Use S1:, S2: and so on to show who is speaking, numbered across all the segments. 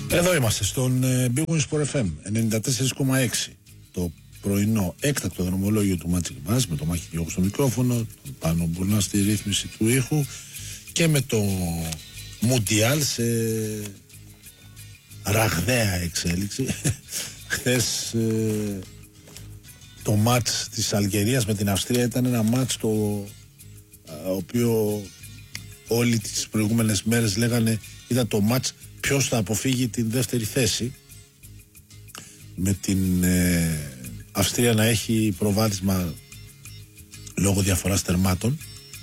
S1: Εδώ είμαστε στον Big Win Sport FM 94,6. Το πρωινό έκτακτο δρομολόγιο του Magic Bass με το Μάχη Διώκου στο μικρόφωνο, τον Πάνο Μπουρνά στη ρύθμιση του ήχου και με το Μουντιάλ σε ραγδαία εξέλιξη. Χθες το μάτς της Αλγερίας με την Αυστρία ήταν ένα μάτς το οποίο όλοι τις προηγούμενες μέρες λέγανε ήταν το μάτς ποιος θα αποφύγει την δεύτερη θέση, με την Αυστρία να έχει προβάδισμα λόγω διαφοράς τερμάτων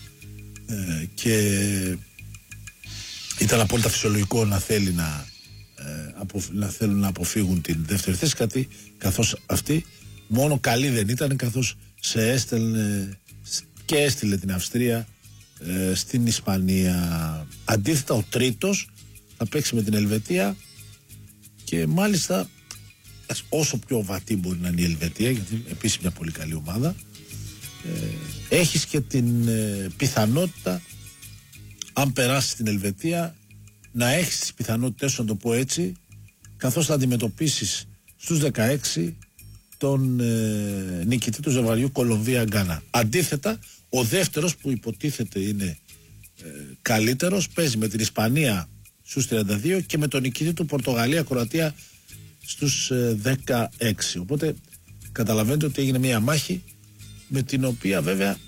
S1: και ήταν απόλυτα φυσιολογικό να θέλει να θέλουν να αποφύγουν την δεύτερη θέση, καθώς αυτή μόνο καλή δεν ήταν, καθώς σε έστελνε και έστειλε την Αυστρία στην Ισπανία. Αντίθετα ο τρίτος θα παίξει με την Ελβετία και μάλιστα όσο πιο βατή μπορεί να είναι η Ελβετία, γιατί επίσης μια πολύ καλή ομάδα, έχεις και την πιθανότητα, αν περάσει την Ελβετία, να έχεις τις πιθανότητες, να το πω έτσι, καθώς θα αντιμετωπίσεις στους 16 τον νικητή του ζευγαριού Κολομβία-Γκάνα. Αντίθετα, ο δεύτερος που υποτίθεται είναι καλύτερος παίζει με την Ισπανία στους 32 και με τον νικητή του Πορτογαλία-Κροατία στους 16. Οπότε καταλαβαίνετε ότι έγινε μια μάχη με την οποία βέβαια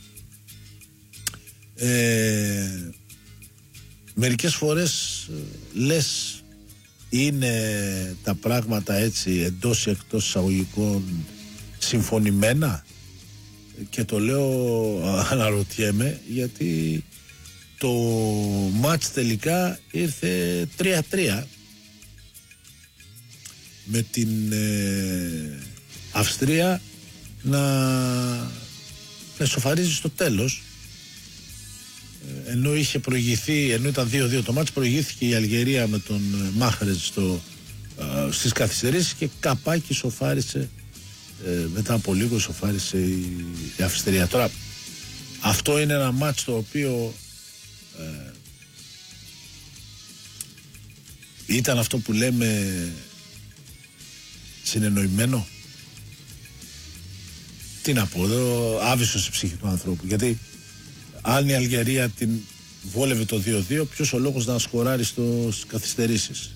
S1: μερικές φορές λες είναι τα πράγματα έτσι εντός ή εκτός εισαγωγικών συμφωνημένα, και το λέω αναρωτιέμαι, γιατί το μάτς τελικά ήρθε 3-3 με την Αυστρία να ισοφαρίζει στο τέλος, ενώ είχε προηγηθεί, ενώ ήταν 2-2 το μάτς, προηγήθηκε η Αλγερία με τον Μάχρες στις καθυστερήσεις και καπάκι ισοφάρισε, μετά από λίγο ισοφάρισε η Αυστρία. Τώρα αυτό είναι ένα μάτς το οποίο ήταν αυτό που λέμε συνεννοημένο. Τι να πω εδώ, άβυσος η ψυχή του ανθρώπου, γιατί αν η Αλγερία την βόλευε το 2-2, ποιος ο λόγος να σκοράρει στις καθυστερήσεις.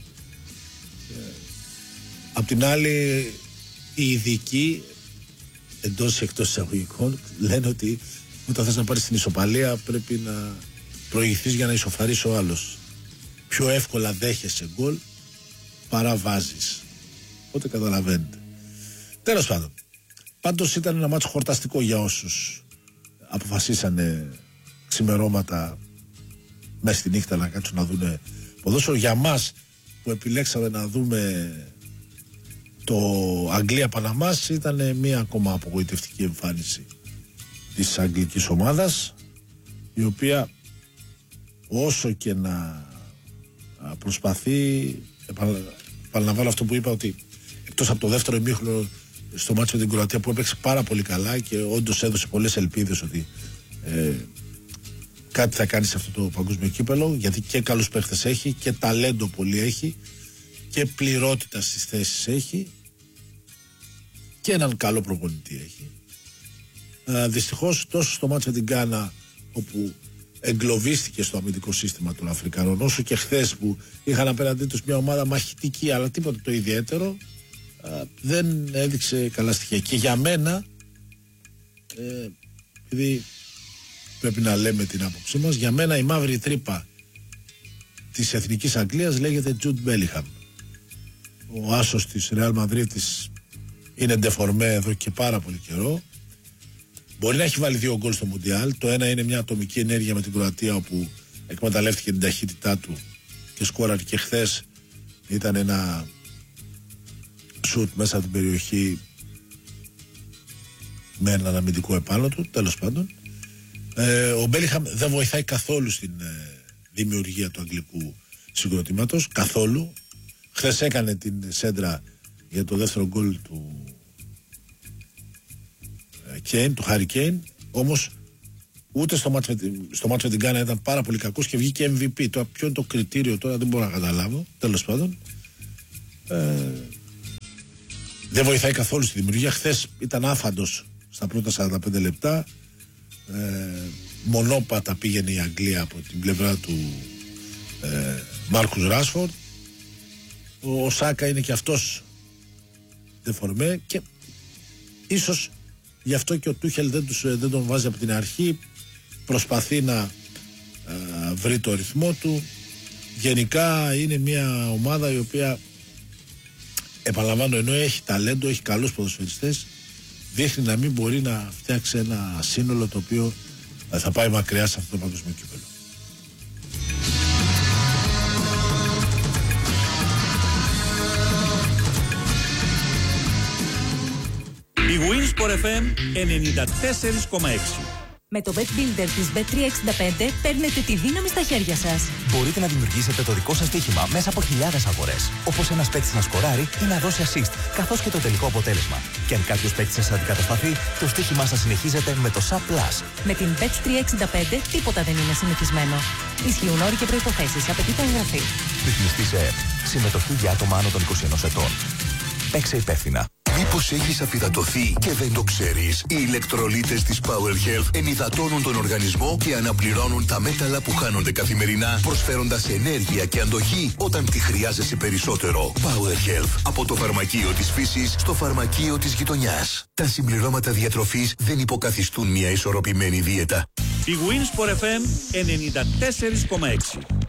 S1: Απ' την άλλη οι ειδικοί εντός ή εκτός εισαγωγικών λένε ότι όταν θες να πάρεις την ισοπαλία πρέπει να προηγηθείς για να ισοφαρίσει ο άλλος. Πιο εύκολα δέχεσαι γκολ παρά βάζεις. Οπότε καταλαβαίνετε. Τέλος πάντων, πάντως ήταν ένα μάτσο χορταστικό για όσους αποφασίσανε ξημερώματα μέσα στη νύχτα να κάτσουν να δούνε ποδόσφαιρο. Για μας που επιλέξαμε να δούμε το Αγγλία-Παναμάς ήταν μία ακόμα απογοητευτική εμφάνιση της αγγλικής ομάδας, η οποία όσο και να προσπαθεί, επαναλαμβάνω αυτό που είπα, ότι εκτός από το δεύτερο ημίχρονο στο μάτσο με την Κροατία που έπαιξε πάρα πολύ καλά και όντως έδωσε πολλές ελπίδες ότι κάτι θα κάνει σε αυτό το παγκόσμιο κύπελο, γιατί και καλούς παίχτες έχει και ταλέντο πολύ έχει και πληρότητα στις θέσεις έχει και έναν καλό προπονητή έχει. Δυστυχώς τόσο στο μάτσο με την Γκάνα, όπου εγκλωβίστηκε στο αμυντικό σύστημα των Αφρικανών, όσο και χθες που είχαν απέναντί τους μια ομάδα μαχητική αλλά τίποτα το ιδιαίτερο, δεν έδειξε καλά στοιχεία. Και για μένα, επειδή πρέπει να λέμε την άποψή μας, για μένα η μαύρη τρύπα της Εθνικής Αγγλίας λέγεται Τζουντ Μπέλιγχαμ. Ο άσος της Ρεάλ Μαδρίτης είναι ντεφορμέ εδώ και πάρα πολύ καιρό. Μπορεί να έχει βάλει 2 γκολ στο Μουντιάλ. Το ένα είναι μια ατομική ενέργεια με την Κροατία, όπου εκμεταλλεύτηκε την ταχύτητά του και σκόραρε, και χθες ήταν ένα σουτ μέσα από την περιοχή με έναν αμυντικό επάνω του. Τέλος πάντων, ο Μπέλιγχαμ δεν βοηθάει καθόλου στην δημιουργία του αγγλικού συγκροτήματος, καθόλου. Χθες έκανε την σέντρα για το δεύτερο γκολ του Κέιν, του Χάρι Κέιν, όμως ούτε στο μάτσο με την Γκάνα ήταν πάρα πολύ κακός και βγήκε MVP. Τώρα ποιο είναι το κριτήριο, τώρα δεν μπορώ να καταλάβω. Τέλος πάντων, Δεν βοηθάει καθόλου στη δημιουργία. Χθες ήταν άφαντος στα πρώτα 45 λεπτά. Μονόπατα πήγαινε η Αγγλία από την πλευρά του Μάρκους Ράσφορντ. Ο Σάκα είναι και αυτός δεφορμέ και ίσως γι' αυτό και ο Τούχελ δεν τον βάζει από την αρχή. Προσπαθεί να βρει το ρυθμό του. Γενικά είναι μια ομάδα η οποία, επαναλαμβάνω, ενώ έχει ταλέντο, έχει καλούς ποδοσφαιριστές, δείχνει να μην μπορεί να φτιάξει ένα σύνολο το οποίο θα πάει μακριά σε αυτό το παγκόσμιο κύπελλο.
S2: Η Winsport FM 94,6.
S3: Με το Bet Builder της Bet365 παίρνετε τη δύναμη στα χέρια σας.
S4: Μπορείτε να δημιουργήσετε το δικό σας στοίχημα μέσα από χιλιάδες αγορές. Όπως ένας παίκτης να σκοράρει ή να δώσει assist, καθώς και το τελικό αποτέλεσμα. Και αν κάποιος παίκτης σας αντικατασταθεί, το στοίχημά σας συνεχίζεται με το SAP+.
S3: Με την Bet365 τίποτα δεν είναι συνηθισμένο. Ισχύουν όροι και προϋποθέσεις. Απαιτείται εγγραφή.
S4: Ρυθμιστή σε ΕΕΠ. Συμμετοχή για άτομα άνω των 21 ετών. Παίξε υπεύθυνα.
S5: Μήπως έχεις αφυδατωθεί και δεν το ξέρεις? Οι ηλεκτρολίτες της Power Health ενυδατώνουν τον οργανισμό και αναπληρώνουν τα μέταλλα που χάνονται καθημερινά, προσφέροντας ενέργεια και αντοχή όταν τη χρειάζεσαι περισσότερο. Power Health. Από το φαρμακείο της φύσης στο φαρμακείο της γειτονιάς. Τα συμπληρώματα διατροφής δεν υποκαθιστούν μια ισορροπημένη δίαιτα.
S2: Η Winsport FM 94,6.